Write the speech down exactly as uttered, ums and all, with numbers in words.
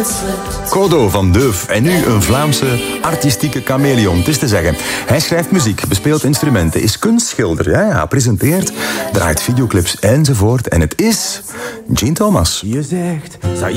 Kodo van Deuf. En nu een Vlaamse artistieke chameleon. Het is te zeggen. Hij schrijft muziek, bespeelt instrumenten, is kunstschilder, ja, ja, presenteert, draait videoclips enzovoort. En het is Gene Thomas. Je zegt, zou